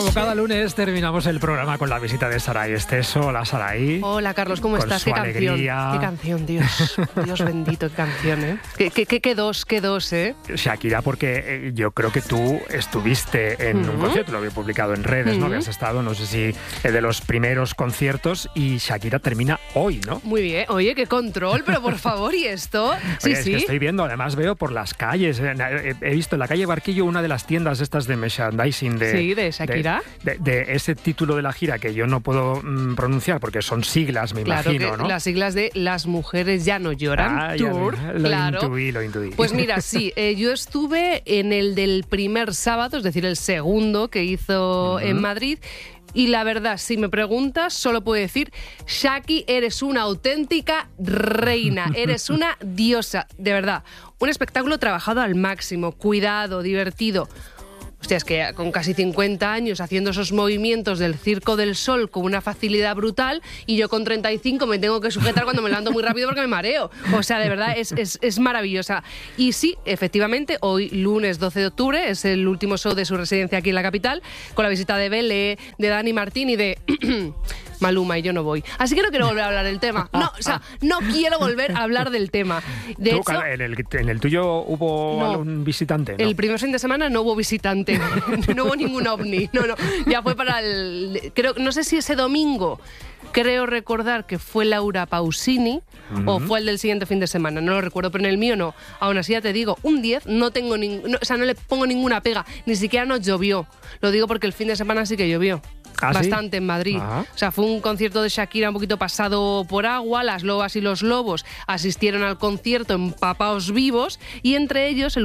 Como cada lunes terminamos el programa con la visita de Saray Esteso. Hola, Saray. Hola, Carlos, ¿cómo estás? Qué alegría. Qué canción, Dios. Dios bendito, qué canción, ¿eh? Qué dos, ¿eh? Shakira, porque yo creo que tú estuviste en un concierto, lo había publicado en redes, ¿no? Que has estado, no sé si de los primeros conciertos, y Shakira termina hoy, ¿no? Muy bien. Oye, qué control, pero por favor, ¿y esto? Sí, Oye, es que estoy viendo, además veo por las calles, he visto en la calle Barquillo una de las tiendas estas de merchandising de Shakira. De ese título de la gira que yo no puedo pronunciar porque son siglas, me imagino, que ¿no? Las siglas de Las mujeres ya no lloran, Tour. Lo intuí. Pues mira, sí, yo estuve en el del primer sábado, es decir, el segundo que hizo en Madrid. Y la verdad, si me preguntas, solo puedo decir, Shaki, eres una auténtica reina, eres una diosa, de verdad. Un espectáculo trabajado al máximo, cuidado, divertido. Hostia, es que con casi 50 años haciendo esos movimientos del Circo del Sol con una facilidad brutal, y yo con 35 me tengo que sujetar cuando me levanto muy rápido porque me mareo. O sea, de verdad, es maravillosa. Y sí, efectivamente, hoy, lunes 12 de octubre, es el último show de su residencia aquí en la capital, con la visita de Belé, de Dani Martín y de Maluma, y yo no voy. Así que no quiero volver a hablar del tema. No, o sea, no quiero volver a hablar del tema. De hecho, ¿En el tuyo hubo algún visitante? ¿No? El primer fin de semana no hubo visitante. No hubo ningún ovni. No. Ya fue para no sé si ese domingo, creo recordar que fue Laura Pausini o fue el del siguiente fin de semana. No lo recuerdo, pero en el mío no. Aún así, ya te digo, un 10 no tengo no le pongo ninguna pega. Ni siquiera nos llovió. Lo digo porque el fin de semana sí que llovió. ¿Ah, bastante sí? en Madrid. Ajá. O sea, fue un concierto de Shakira un poquito pasado por agua. Las lobas y los lobos asistieron al concierto empapaos vivos, y entre ellos el